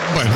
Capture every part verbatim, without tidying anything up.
Bueno.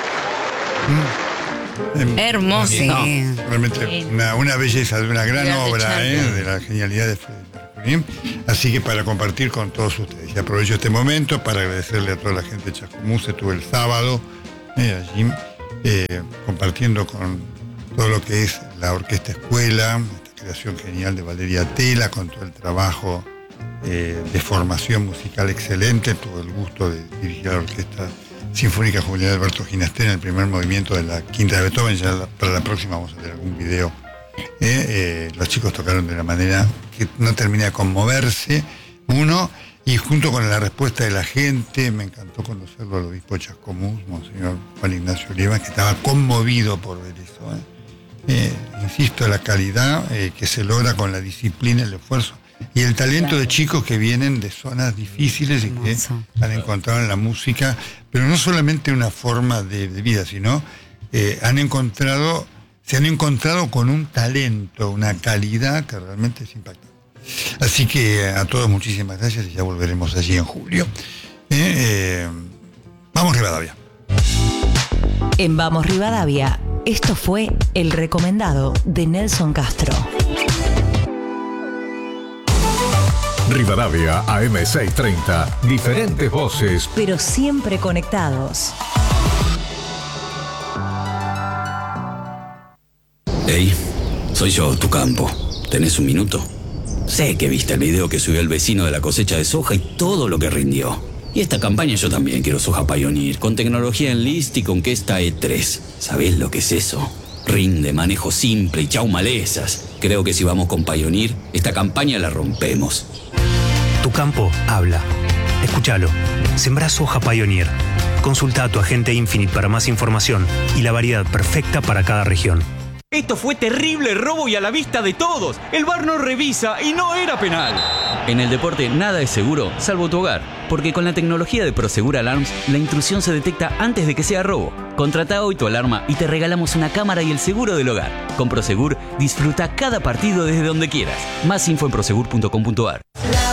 Mm. Hermoso. Sí. No, realmente una, una belleza de una gran Grande obra, Charlie. ¿eh? De la genialidad de Freddie Mercury. Así que para compartir con todos ustedes. Y aprovecho este momento para agradecerle a toda la gente de Chascomús. Estuve el sábado eh, allí eh, compartiendo con todo lo que es la Orquesta Escuela, esta creación genial de Valeria Tela, con todo el trabajo eh, de formación musical excelente. Tuve el gusto de dirigir la Orquesta Sinfónica Juvenil de Alberto Ginastera en el primer movimiento de la Quinta de Beethoven. Ya la, para la próxima vamos a tener algún video. Eh, eh, los chicos tocaron de una manera que no termina de conmoverse, uno, y junto con la respuesta de la gente, me encantó conocerlo al obispo de Chascomús, Monseñor Juan Ignacio Oliva, que estaba conmovido por ver eso. ¿eh? Eh, insisto, la calidad eh, que se logra con la disciplina, el esfuerzo y el talento de chicos que vienen de zonas difíciles y que han encontrado en la música, pero no solamente una forma de, de vida, sino eh, han encontrado, se han encontrado con un talento, una calidad que realmente es impactante. Así que a todos muchísimas gracias y ya volveremos allí en julio. Eh, eh, vamos Rivadavia. En Vamos Rivadavia, esto fue El Recomendado de Nelson Castro. Rivadavia A M seiscientos treinta. Diferentes voces, pero siempre conectados. Hey, soy yo, tu campo. ¿Tenés un minuto? Sé que viste el video que subió el vecino de la cosecha de soja y todo lo que rindió. Y esta campaña yo también quiero soja Pioneer, con tecnología en list y con que esta E tres. ¿Sabés lo que es eso? Rinde, manejo simple y chau malezas. Creo que si vamos con Pioneer, esta campaña la rompemos. Tu campo habla. Escúchalo. Sembrá soja Pioneer. Consulta a tu agente Infinite para más información y la variedad perfecta para cada región. Esto fue terrible robo y a la vista de todos. El V A R no revisa y no era penal. En el deporte nada es seguro, salvo tu hogar. Porque con la tecnología de Prosegur Alarms, la intrusión se detecta antes de que sea robo. Contrata hoy tu alarma y te regalamos una cámara y el seguro del hogar. Con Prosegur, disfruta cada partido desde donde quieras. Más info en prosegur punto com punto a r.